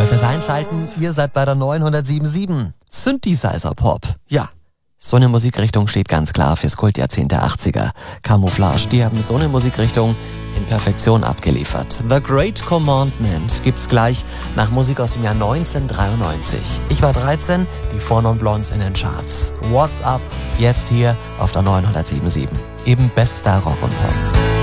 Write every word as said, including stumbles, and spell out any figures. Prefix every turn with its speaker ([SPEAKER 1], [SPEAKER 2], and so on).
[SPEAKER 1] Toll fürs Einschalten. Ihr seid bei der neunhundertsiebenundsieben. Synthesizer Pop. Ja, so eine Musikrichtung steht ganz klar fürs Kultjahrzehnt der achtziger. Camouflage, die haben so eine Musikrichtung in Perfektion abgeliefert. The Great Commandment gibt's gleich nach Musik aus dem Jahr neunzehnhundertdreiundneunzig. Ich war dreizehn, die Four Non Blondes in den Charts. What's Up? Jetzt hier auf der neunhundertsiebenundsieben. Eben bester Rock und Pop.